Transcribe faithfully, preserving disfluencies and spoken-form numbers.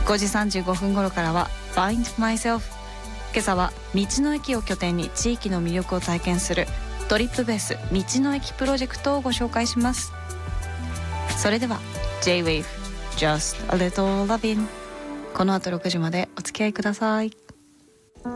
ごじさんじゅうごふん頃からは Find Myself。 今朝は道の駅を拠点に地域の魅力を体験するトリップベース道の駅プロジェクトをご紹介します。それでは J-Wave Just a Little Lovin'、 この後ろくじまでお付き合いください。